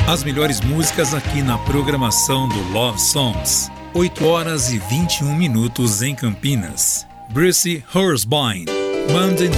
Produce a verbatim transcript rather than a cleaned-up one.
As melhores músicas aqui na programação do Love Songs. oito horas e vinte e um minutos em Campinas. Bruce Horsbine, Monday